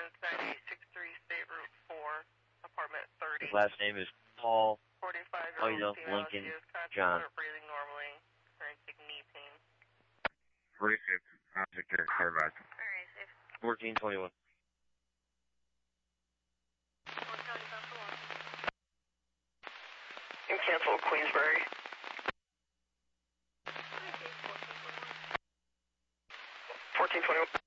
9863 State Route 4, apartment 30. His last name is Paul. 45-year-old female. Lincoln She is conscious John. of breathing normally, experiencing knee pain. 46, Victor, Carbass. Alright, safe. 1421. And cancel Queensbury. 1421.